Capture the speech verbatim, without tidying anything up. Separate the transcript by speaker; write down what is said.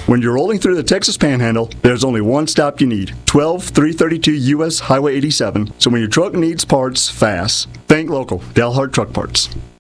Speaker 1: When you're rolling through the Texas Panhandle, there's only one stop you need, twelve three thirty-two U S Highway eighty-seven. So when your truck needs parts fast, think local, Dalhart Truck Parts.